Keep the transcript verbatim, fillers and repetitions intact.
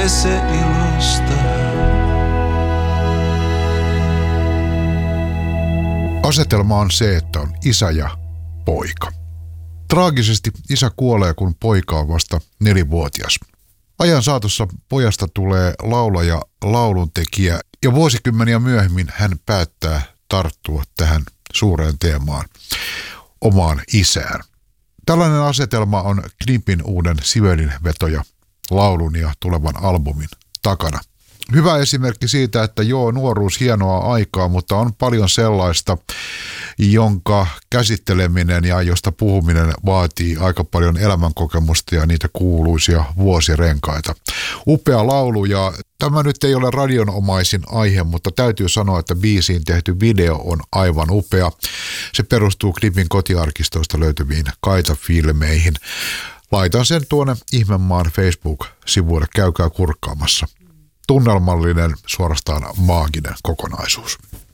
tulee se ilosta. Asetelma on se, että on isä ja poika. Traagisesti isä kuolee, kun poika on vasta nelivuotias. Ajan saatossa pojasta tulee laulaja, lauluntekijä ja vuosikymmeniä myöhemmin hän päättää tarttua tähän suureen teemaan, omaan isään. Tällainen asetelma on Knipin uuden Sibelin vetoja laulun ja tulevan albumin takana. Hyvä esimerkki siitä, että joo, nuoruus hienoa aikaa, mutta on paljon sellaista, jonka käsitteleminen ja josta puhuminen vaatii aika paljon elämänkokemusta ja niitä kuuluisia vuosirenkaita. Upea laulu ja tämä nyt ei ole radionomaisin aihe, mutta täytyy sanoa, että biisiin tehty video on aivan upea. Se perustuu Knipin kotiarkistoista löytyviin kaitafilmeihin. Laitan sen tuonne Ihmemaan Facebook-sivuille, käykää kurkkaamassa. Tunnelmallinen, suorastaan maaginen kokonaisuus.